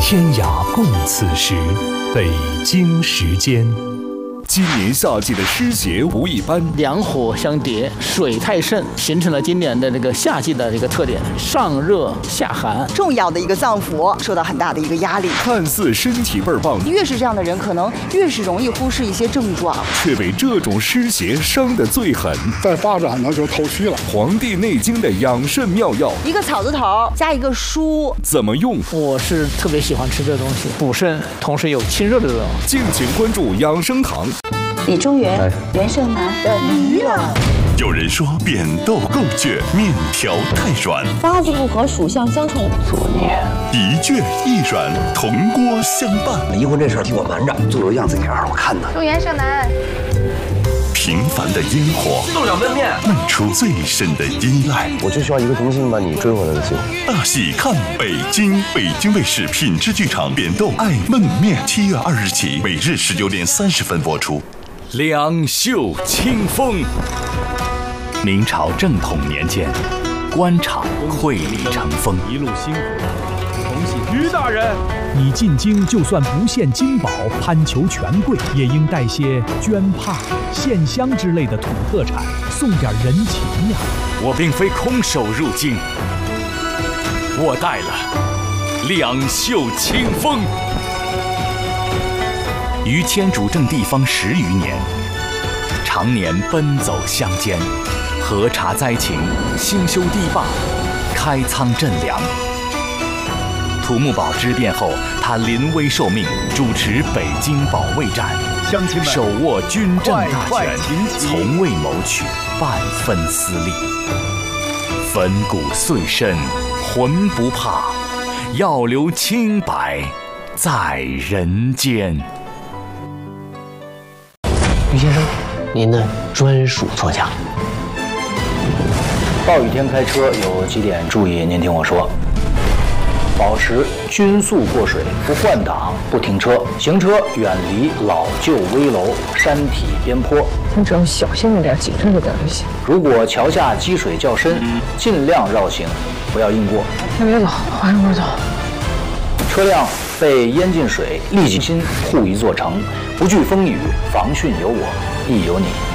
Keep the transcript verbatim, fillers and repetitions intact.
天涯共此时，北京时间。 今年夏季的湿邪无一般， 两火相叠，水太盛，形成了今年的这个夏季的这个特点：上热下寒。 重要的一个脏腑受到很大的一个压力， 看似身体倍儿棒， 越是这样的人，可能越是容易忽视一些症状， 却被这种湿邪伤得最狠。 再发展呢，就透虚了。 《黄帝内经》的养肾妙药， 一个草字头加一个书， 怎么用？ 我是特别喜欢吃这东西，补肾，同时有清热的作用。 敬请关注养生堂。 李中原、袁胜男的鱼了。 有人说扁豆够倔，面条太软， 八字不合，属相相冲， 作孽。一倔一软，同锅相伴。 离婚这事儿替我瞒着，做个样子给二我看呢。 祝袁胜男。 平凡的烟火， 送上焖面， 漫出最深的依赖。 我就需要一个重新把你追回来的机会。 大戏看北京，北京卫视品质剧场扁豆爱焖面，七月二日起，每日十九点三十分播出。 两袖清风。明朝正统年间，官场绘里成风，一路辛苦。 于大人，你进京就算不献金宝，攀求权贵，也应带些绢帕、线香之类的土特产，送点人情呀。 我并非空手入京，我带了两袖清风。于谦主政地方十余年，常年奔走乡间，核查灾情，兴修堤坝，开仓赈粮。土木堡之变后，他临危受命，主持北京保卫战， 乡亲们手握军政大权，从未谋取半分私利。粉骨碎身，浑不怕，要留清白在人间。 于先生，您的专属座驾。 暴雨天开车有几点注意，您听我说。保持均速过水，不换挡，不停车，行车远离老旧危楼、山体边坡。 咱只要小心着点，谨慎着点就行。 如果桥下积水较深，尽量绕行，不要硬过。 先别走，我还有点走。 车辆被淹进水，立即心护一座城，不惧风雨，防汛有我，亦有你。